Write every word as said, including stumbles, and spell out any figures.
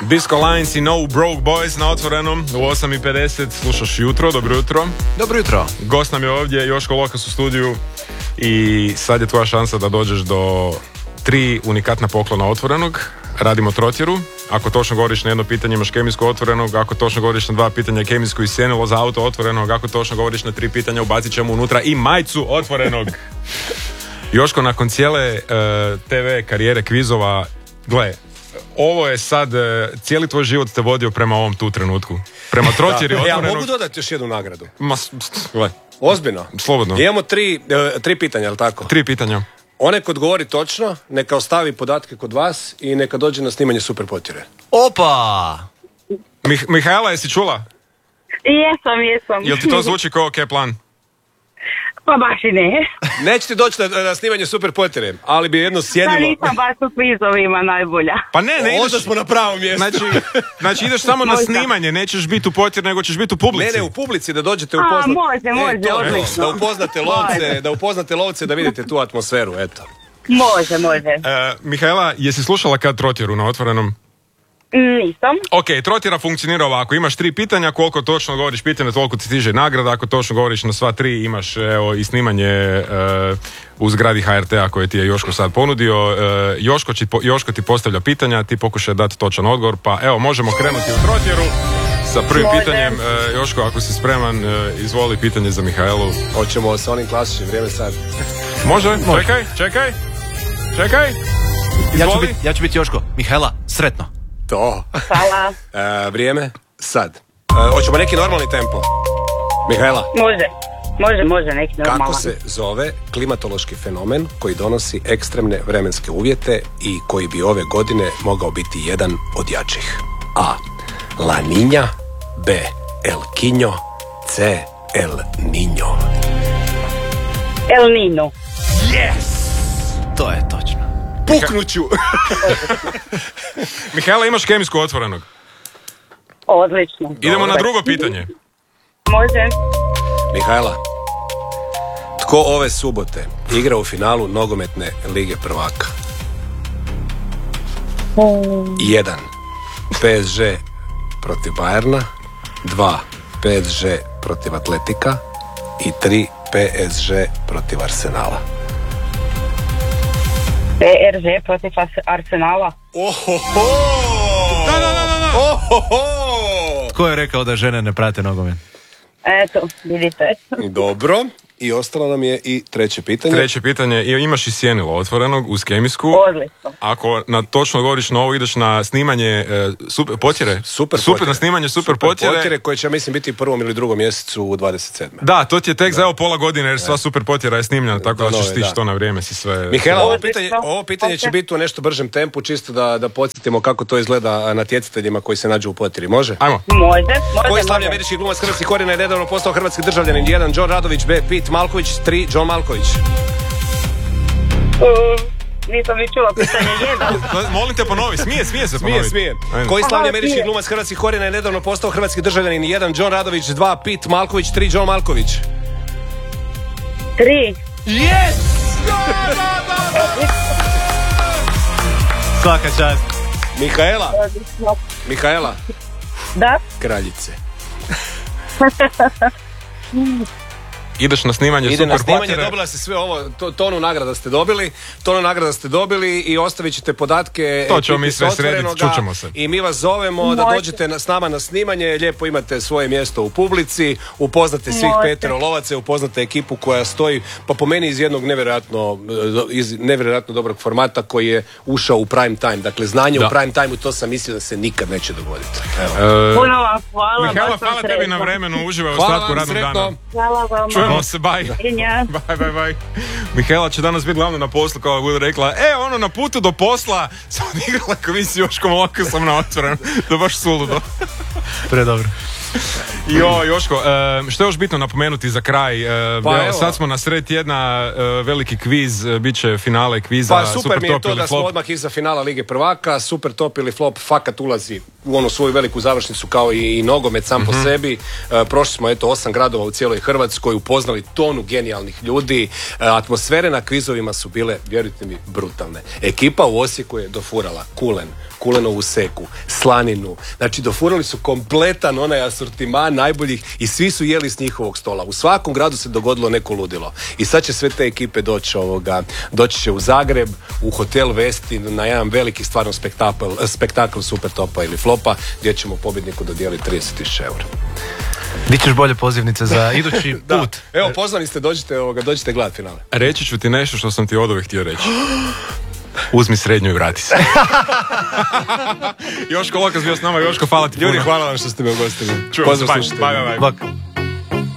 Disco Lines i No Broke Boys na Otvorenom u osam i pedeset. Slušaš Jutro, dobro jutro. Dobro jutro. Gost nam je ovdje, Joško Lokas u studiju. I sad je tvoja šansa da dođeš do tri unikatna poklona Otvorenog. Radimo trotjeru. Ako točno govoriš na jedno pitanje imaš kemijsko Otvorenog. Ako točno govoriš na dva pitanja kemijsko i sjenilo za auto Otvorenog. Ako točno govoriš na tri pitanja ubacit ćemo unutra i majicu Otvorenog. Joško, nakon cijele uh, te ve karijere kvizova, gle, ovo je sad, uh, cijeli tvoj život te vodio prema ovom tu trenutku. Prema trotjeri Otvorenog. Ja mogu dodati još jednu nagradu? Ma, gle. Ozbiljno? Slobodno. Imamo tri, uh, tri pitanja, jel tako? Tri pitanja. Onaj kod govori točno, neka ostavi podatke kod vas i neka dođe na snimanje Super potjere. Opa! Mih- Mihajla, jesi čula? Jesam, jesam. Jel ti to zvuči kao ok plan? Pa baš i ne. Neće ti doći na, na snimanje Super potjere, ali bi jedno Da sjedilo. nisam baš u kvizovima najbolja. Pa ne, ne Onda ideš... smo na pravom mjestu. Znači, znači ideš samo na Možda. snimanje, nećeš biti u potjer, nego ćeš biti u publici. Ne, ne, u publici da dođete A, upoznat. može, može, E, to, odlično. Da upoznate lovce, Može. da upoznate lovce, da vidite tu atmosferu, eto. Može, može. E, Mihajla, jesi slušala kad trotjeru na Otvorenom? Nisam. Ok, trotjera funkcionira ovako, imaš tri pitanja, koliko točno govoriš pitanja, toliko ti stiže nagrada, ako točno govoriš na sva tri, imaš evo, i snimanje e, u zgradi ha er te-a koje ti je Joško sad ponudio. E, Joško, ti, Joško ti postavlja pitanja, ti pokušaj dati točan odgovor, pa evo, možemo krenuti u trotjeru sa prvim Može. pitanjem. E, Joško, ako si spreman, e, izvoli pitanje za Mihajlu. Hoćemo sa onim klasičnim, vrijeme sad. Može? Čekaj, čekaj, čekaj. Ja ću, Izvoli. biti, ja ću biti Joško. Mihajla, sretno. To. Hvala. E, vrijeme, sad. E, hoćemo neki normalni tempo. Mihajla, Može. Može, može, neki normalan. kako se zove klimatološki fenomen koji donosi ekstremne vremenske uvjete i koji bi ove godine mogao biti jedan od jačih? A. La Niña. B. El Quinjo. C. El Niño. El Nino. To je točno. Puknuću! Mihajla, imaš kemijsku Otvorenog. Odlično. Idemo na drugo pitanje. Može. Mihajla, tko ove subote igra u finalu nogometne lige prvaka? jedan. pe es ge protiv Bayerna. dva. pe es ge protiv Atletika. I tri. pe es ge protiv Arsenala. pe er ge protiv Arsenala. Ohoho! Da, da, da, da, da. Ohoho! Tko je rekao da žene ne prate nogomet? Eto, vidite. Dobro. I ostalo nam je i treće pitanje. Treće pitanje, i- imaš i sjenilo Otvorenog uz kemijsku. Odlično. Ako na točno govoriš na ovo, ideš na snimanje e, super potjere. Super, super potjere. na snimanje super, Super potjere. potjere koje će, mislim, biti u prvom ili drugom mjesecu u dvadeset sedme. Da, to ti je tek za evo pola godine jer sva super potjera je snimljena, tako da ćeš nove, stići da. to na vrijeme si sve. Mihajla, ovo Odlično. pitanje, ovo pitanje će Ok. biti u nešto bržem tempu, čisto da, da podsjetimo kako to izgleda natjecateljima koji se nađu u potjeri. Može? Ajmo. Može, može, Koji slavni može. američki glumac hrvatskih korijena je nedavno postao hrvatski državljanin? jedan. John Radović. B. Pete Malković. tri. John Malković. Uh, nisam ni čula pitanje jedan. Molim te ponovi, smije, smije se Smije, ponoviti. smije. Ajde. Koji slavni Aha, američki smije. glumac hrvatskih korijena je nedavno postao hrvatski državljanin? jedan. John Radović. dva. Pete Malković. tri. John Malković. Tri. Svaka čast. Mihajla. Odlično. Mihajla. Da? Kraljice. Ideš na snimanje Ide super na snimanje, potjere. dobila se sve ovo, to, tonu nagrada ste dobili, tonu nagrada ste dobili i ostavit ćete podatke. To ćemo mi ekipi sve s Otvorenoga srediti, čućemo se. I mi vas zovemo da Može. dođete na, s nama na snimanje, lijepo imate svoje mjesto u publici, upoznate svih Može. petero lovaca, upoznate ekipu koja stoji, pa po meni iz jednog nevjerojatno, iz nevjerojatno dobrog formata koji je ušao u prime time. Dakle, znanje Da. u prime timeu, to sam mislio da se nikad neće dogoditi. Evo. E, Puno vam hvala. Mihajla, baš sam hvala tebi na sretna. vremenu, uživaj u Hvala ostatku vam, radnog sretno. dana. Hvala vam. Čujemo se, bye. Inja. Bye, bye, bye. Mihajla će danas biti glavno na poslu, kao bude rekla, e, ono, na putu do posla sam odigrala komisiju Joškom Lokasom na Otvorenom. To je baš suludo. Predobro. Jo, Joško, e, što je još bitno napomenuti za kraj? E, Pa evo, evo. sad smo na sred tjedna, e, veliki kviz, e, bit će finale kviza, Pa super, mi je top to ili da smo flop. odmah iza finala Lige prvaka, super top ili flop fakat ulazi u onu svoju veliku završnicu kao i, i nogomet sam po sebi. E, prošli smo eto osam gradova u cijeloj Hrvatskoj, upoznali tonu genijalnih ljudi, e, atmosfere na kvizovima su bile, vjerujte mi, brutalne. Ekipa u Osijeku je dofurala Kulen, kulenovu seku, slaninu. Znači, dofurali su kompletan onaj asortiman najboljih i svi su jeli s njihovog stola. U svakom gradu se dogodilo neko ludilo. I sad će sve te ekipe doći, ovoga, doći će u Zagreb, u hotel Vesti, na jedan veliki stvarno spektakl, spektakl super topa ili flopa, gdje ćemo pobjedniku dodijeliti trideset tisuća eura. Di ćeš bolje pozivnice za idući Da. put? Evo, pozvani ste, dođite, ovoga, dođite gledati finale. Reći ću ti nešto što sam ti od uvijek htio reći. Uzmi srednju i vrati se. Joško Lokas bio s nama. Joško, hvala ti puno. Ljudi, hvala vam što ste me ugostili. Čujemo se, Pozdrav bye, slušateljima. bye, bye, bye. Bak.